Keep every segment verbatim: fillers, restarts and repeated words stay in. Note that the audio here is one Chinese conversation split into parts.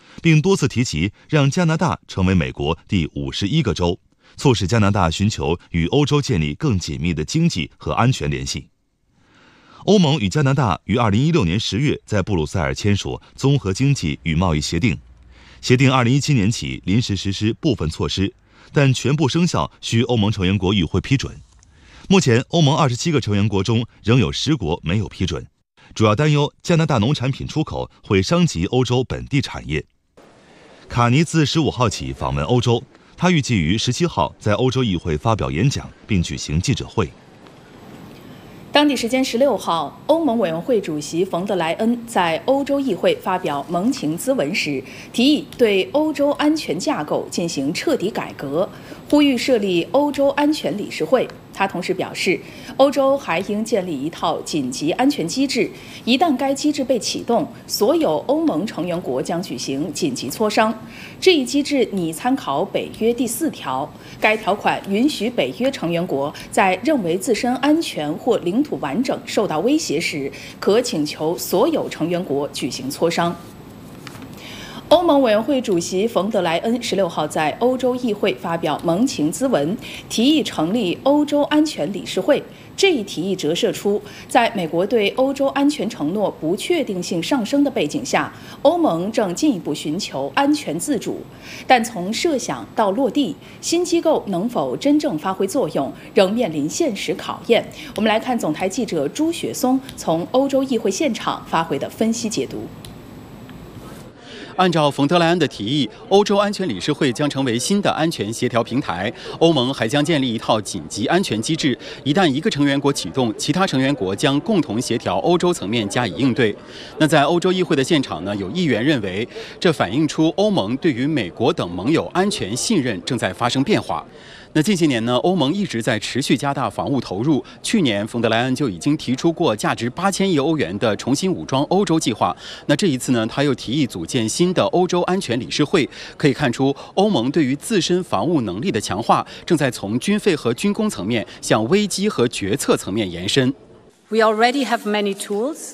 并多次提及让加拿大成为美国第五十一个州，促使加拿大寻求与欧洲建立更紧密的经济和安全联系。欧盟与加拿大于二零一六年十月在布鲁塞尔签署综合经济与贸易协定，协定二零一七年起临时实施部分措施，但全部生效需欧盟成员国与会批准。目前，欧盟二十七个成员国中仍有十国没有批准，主要担忧加拿大农产品出口会伤及欧洲本地产业。卡尼自十五号起访问欧洲，他预计于十七号在欧洲议会发表演讲，并举行记者会。 当地时间十六号，欧盟委员会主席冯德莱恩在欧洲议会发表盟情咨文时，提议对欧洲安全架构进行彻底改革，呼吁设立欧洲安全理事会。他同时表示，欧洲还应建立一套紧急安全机制，一旦该机制被启动，所有欧盟成员国将举行紧急磋商。这一机制拟参考北约第四条，该条款允许北约成员国在认为自身安全或领土完整受到威胁时，可请求所有成员国举行磋商。欧盟委员会主席冯德莱恩十六号在欧洲议会发表盟情咨文，提议成立欧洲安全理事会。这一提议折射出，在美国对欧洲安全承诺不确定性上升的背景下，欧盟正进一步寻求安全自主。但从设想到落地，新机构能否真正发挥作用，仍面临现实考验。我们来看总台记者朱雪松从欧洲议会现场发回的分析解读。 按照冯德莱恩的提议，欧洲安全理事会将成为新的安全协调平台。欧盟还将建立一套紧急安全机制，一旦一个成员国启动，其他成员国将共同协调欧洲层面加以应对。那在欧洲议会的现场呢，有议员认为，这反映出欧盟对于美国等盟友安全信任正在发生变化。那近些年呢，欧盟一直在持续加大防务投入。去年，冯德莱恩就已经提出过价值八千亿欧元的重新武装欧洲计划。那这一次呢，他又提议组建新的欧洲安全理事会。可以看出，欧盟对于自身防务能力的强化，正在从军费和军工层面向危机和决策层面延伸。 We already have many tools,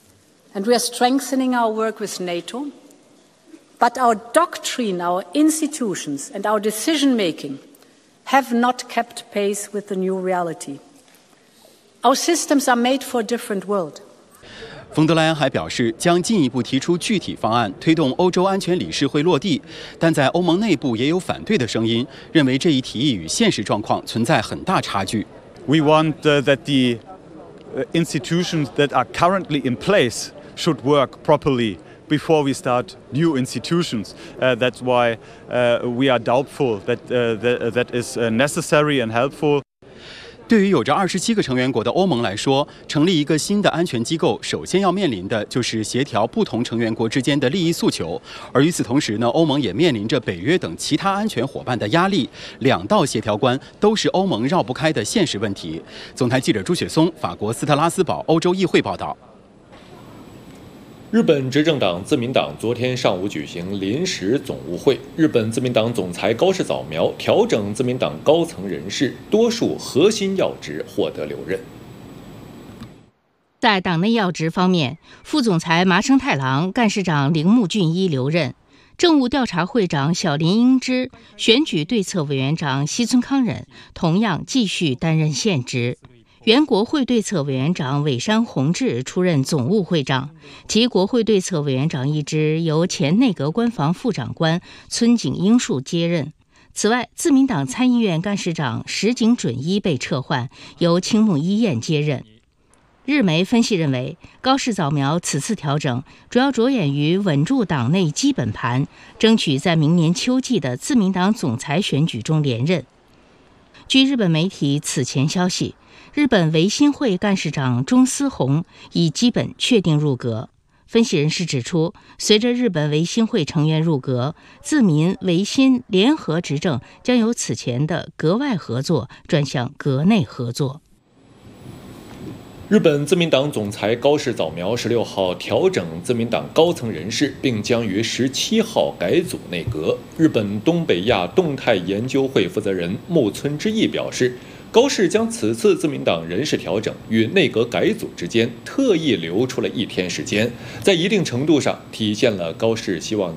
and we are strengthening our work with NATO. But our doctrine, our institutions, and our decision-making have not kept pace with the new reality. Our systems are made for a different world. 冯德莱恩还表示，将进一步提出具体方案，推动欧洲安全理事会落地。但在欧盟内部也有反对的声音，认为这一提议与现实状况存在很大差距。 We want uh, that the uh, institutions that are currently in place should work properly.Before we start new institutions, uh, that's why uh, we are doubtful that uh, that, that is uh, necessary and helpful. 对于有着二十七个成员国的欧盟来说，成立一个新的安全机构，首先要面临的就是协调不同成员国之间的利益诉求。而与此同时呢，欧盟也面临着北约等其他安全伙伴的压力。两道协调关都是欧盟绕不开的现实问题。总台记者朱雪松，法国斯特拉斯堡欧洲议会报道。 日本执政党自民党昨天上午举行临时总务会，日本自民党总裁高市早苗调整自民党高层人事，多数核心要职获得留任。 在党内要职方面，副总裁麻生太郎、干事长铃木俊一留任，政务调查会长小林英之、选举对策委员长西村康稔同样继续担任现职。原国会对策委员长尾山弘志出任总务会长，其国会对策委员长一职由前内阁官房副长官村井英树接任。此外，自民党参议院干事长石井准一被撤换，由青木一彦接任。日媒分析认为，高市早苗此次调整主要着眼于稳住党内基本盘，争取在明年秋季的自民党总裁选举中连任。据日本媒体此前消息，日本维新会干事长中司宏已基本确定入阁。分析人士指出，随着日本维新会成员入阁，自民维新联合执政将由此前的阁外合作转向阁内合作。 日本自民党总裁高市早苗十六号调整自民党高层人事，并将于十七号改组内阁。日本东北亚动态研究会负责人木村之义表示，高市将此次自民党人事调整与内阁改组之间特意留出了一天时间，在一定程度上体现了高市希望